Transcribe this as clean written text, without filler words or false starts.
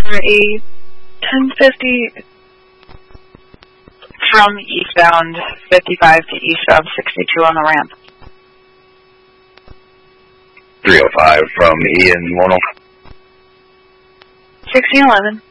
a 1050 from eastbound 55 to eastbound 62 on the ramp. 305 from Ian 105. 1611.